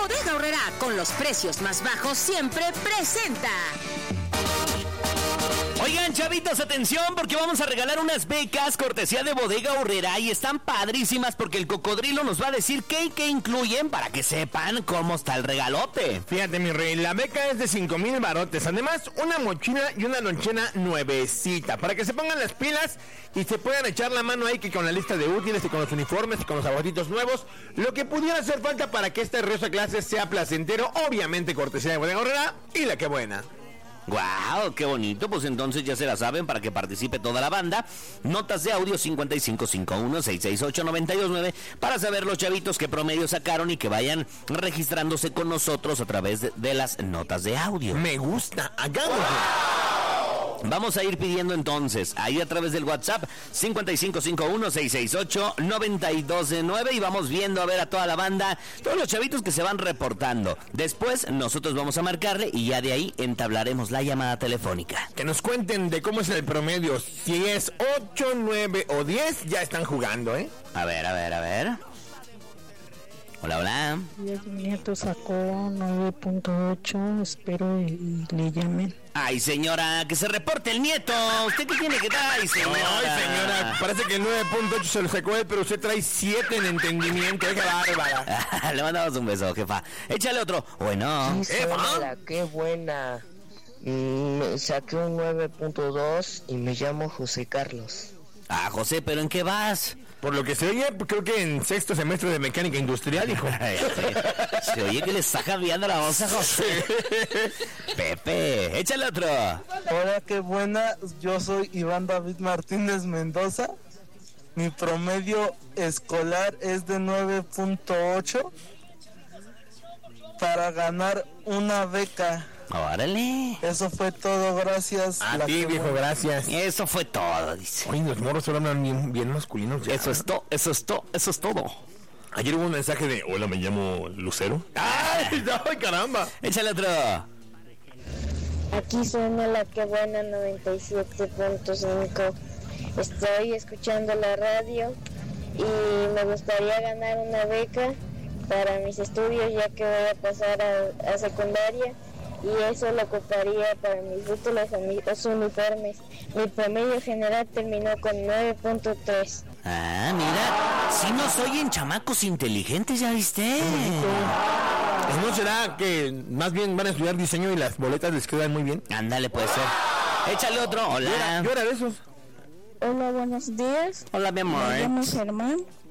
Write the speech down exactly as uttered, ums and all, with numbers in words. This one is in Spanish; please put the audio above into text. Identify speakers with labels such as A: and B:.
A: Bodega Aurrerá, con los precios más bajos siempre presenta.
B: Oigan, chavitos, atención, porque vamos a regalar unas becas cortesía de Bodega Aurrerá y están padrísimas porque el cocodrilo nos va a decir qué y qué incluyen para que sepan cómo está el regalote.
C: Fíjate, mi rey, la beca es de cinco mil barotes. Además, una mochila y una lonchera nuevecita para que se pongan las pilas y se puedan echar la mano ahí que con la lista de útiles y con los uniformes y con los aguatitos nuevos, lo que pudiera hacer falta para que esta hermosa clase sea placentero, obviamente cortesía de Bodega Aurrerá y la que buena.
B: ¡Guau! ¡Qué bonito! Pues entonces ya se la saben para que participe toda la banda. Notas de audio cincuenta y cinco cincuenta y uno, sesenta y seis ocho, noventa y dos nueve para saber los chavitos qué promedio sacaron y que vayan registrándose con nosotros a través de, de las notas de audio.
C: Me gusta, hagámoslo.
B: Vamos a ir pidiendo entonces, ahí a través del WhatsApp, cincuenta y cinco cincuenta y uno, sesenta y seis ocho, noventa y dos nueve, y vamos viendo a ver a toda la banda, todos los chavitos que se van reportando. Después nosotros vamos a marcarle y ya de ahí entablaremos la llamada telefónica.
C: Que nos cuenten de cómo es el promedio, si es ocho, nueve o diez, ya están jugando, ¿eh?
B: A ver, a ver, a ver. Hola, hola.
D: Mi nieto sacó nueve punto ocho, espero y le llamen.
B: Ay, señora, que se reporte el nieto. ¿Usted qué tiene que dar? Ay, señora.
C: Ay, señora, parece que el nueve punto ocho se lo sacó él, pero usted trae siete en entendimiento. ¡Qué bárbara!
B: Le mandamos un beso, jefa. Échale otro. Bueno.
E: Sí, hola, qué buena. Mm, saqué un nueve punto dos y me llamo José Carlos.
B: Ah, José, ¿pero en qué vas?
C: Por lo que se oye, creo que en sexto semestre de mecánica industrial, hijo.
B: se, se oye que le está cambiando la voz a José. Pepe, échale otro.
F: Hola, qué buena. Yo soy Iván David Martínez Mendoza. Mi promedio escolar es de nueve punto ocho para ganar una beca.
B: Órale.
F: Eso fue todo, gracias.
C: A ti, viejo, buena. Gracias.
B: Eso fue todo, dice.
C: Oye, los morros solo hablan bien, bien masculinos ya.
B: Eso es todo, eso es todo, eso es todo.
C: Ayer hubo un mensaje de, hola, me llamo Lucero. ¡Ay, ay, caramba!
B: Échale otro.
G: Aquí suena la que buena noventa y siete punto cinco. Estoy escuchando la radio y me gustaría ganar una beca para mis estudios, ya que voy a pasar a, a secundaria, y eso lo ocuparía para mis útiles o mis uniformes. Mi promedio general terminó con nueve punto tres.
B: Ah, mira, si nos oyen chamacos inteligentes, ¿ya viste?
C: ¿No será que más bien van a estudiar diseño y las boletas les quedan muy bien?
B: Ándale, puede ser. Échale otro, hola.
C: Yo era, yo era de esos.
D: Hola, buenos días.
B: Hola, mi amor.
D: Me llamo Germán.